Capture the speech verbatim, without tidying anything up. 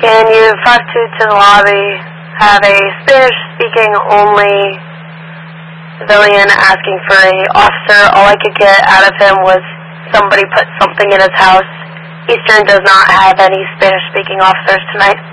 Can you fax to to the lobby, have a Spanish-speaking only civilian asking for a officer? All I could get out of him was somebody put something in his house. Eastern does not have any Spanish-speaking officers tonight.